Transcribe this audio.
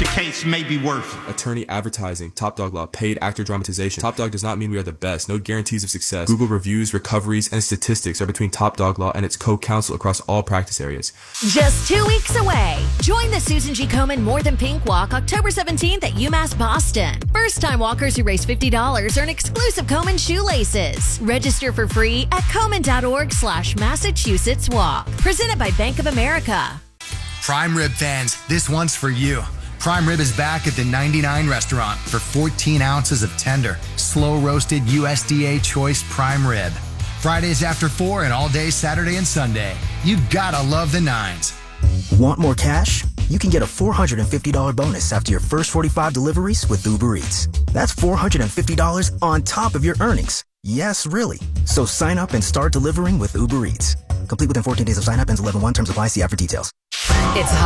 your case may be worth it. Attorney advertising, Top Dog Law, paid actor dramatization. Top Dog does not mean we are the best. No guarantees of success. Google reviews, recoveries, and statistics are between Top Dog Law and its co-counsel across all practice areas. Just 2 weeks away. Join the Susan G. Komen More Than Pink Walk October 17th at UMass Boston. First-time walkers who raise $50 earn exclusive Komen shoelaces. Register for free at Komen.org/Massachusetts Walk. Presented by Bank of America. Prime Rib fans, this one's for you. Prime Rib is back at the 99 restaurant for 14 ounces of tender, slow-roasted USDA choice prime rib. Fridays after 4 and all day Saturday and Sunday. You gotta love the nines. Want more cash? You can get a $450 bonus after your first 45 deliveries with Uber Eats. That's $450 on top of your earnings. Yes, really. So sign up and start delivering with Uber Eats. Complete within 14 days of sign up. Ends 11/1. Terms apply. See app for details. It's